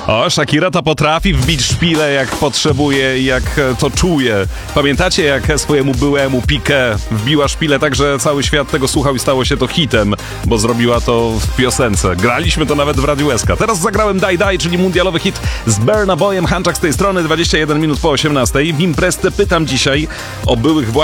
O, Shakira to potrafi wbić szpilę jak potrzebuje i jak to czuje. Pamiętacie, jak swojemu byłemu Piqué wbiła szpilę tak, że cały świat tego słuchał i stało się to hitem, bo zrobiła to w piosence. Graliśmy to nawet w Radiu SK. Teraz zagrałem Die Die, czyli mundialowy hit z Burna Boyem. Hanczak z tej strony, 21 minut po 18. W Imprezce pytam dzisiaj o byłych